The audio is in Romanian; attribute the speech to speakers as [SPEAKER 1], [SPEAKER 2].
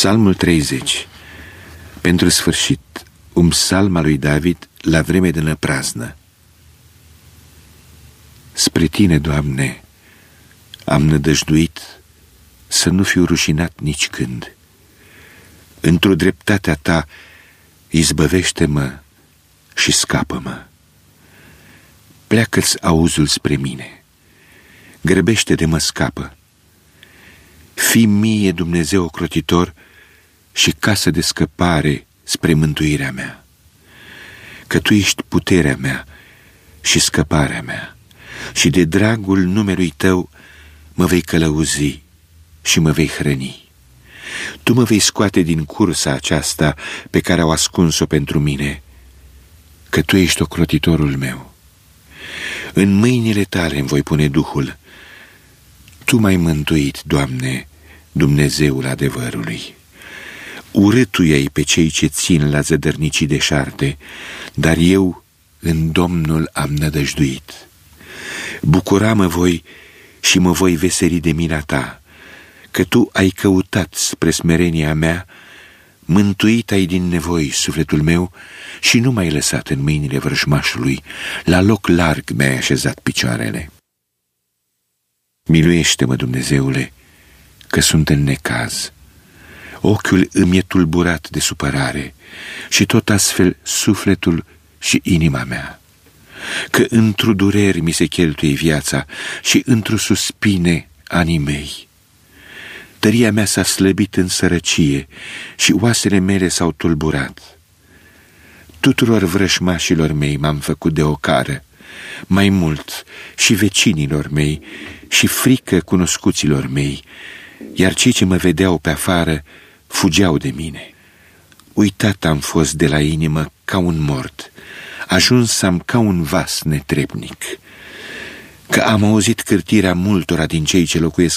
[SPEAKER 1] Psalmul 30. Pentru sfârșit, un psalm al lui David la vreme de năpraznă. Spre tine, Doamne, am nădăjduit să nu fiu rușinat nici când. Într-o dreptatea ta izbăvește-mă și scapă-mă. Pleacă-ți auzul spre mine, grăbește de mă scapă. Fii mie, Dumnezeu ocrotitor, și casă de scăpare spre mântuirea mea. Că Tu ești puterea mea și scăparea mea, și de dragul numelui Tău mă vei călăuzi și mă vei hrăni. Tu mă vei scoate din cursa aceasta pe care au ascuns-o pentru mine, că Tu ești ocrotitorul meu. În mâinile Tale îmi voi pune Duhul. Tu m-ai mântuit, Doamne, Dumnezeul adevărului. Urâtuie-i pe cei ce țin la zădărnicii deșarte, dar eu în Domnul am nădăjduit. Bucura-mă voi și mă voi veseli de mila Ta, că Tu ai căutat spre smerenia mea, mântuit ai din nevoi sufletul meu și nu m-ai lăsat în mâinile vrăjmașului, la loc larg mi-ai așezat picioarele. Miluiește-mă, Dumnezeule, că sunt în necaz. Ochiul îmi e tulburat de supărare și tot astfel sufletul și inima mea. Că într-o dureri mi se cheltuie viața și într-o suspine anii mei. Tăria mea s-a slăbit în sărăcie și oasele mele s-au tulburat. Tuturor vrășmașilor mei m-am făcut de ocară, mai mult și vecinilor mei și frică cunoscuților mei, iar cei ce mă vedeau pe afară fugeau de mine. Uitat am fost de la inimă ca un mort, ajuns am ca un vas netrebnic. Că am auzit cârtirea multora din cei ce locuiesc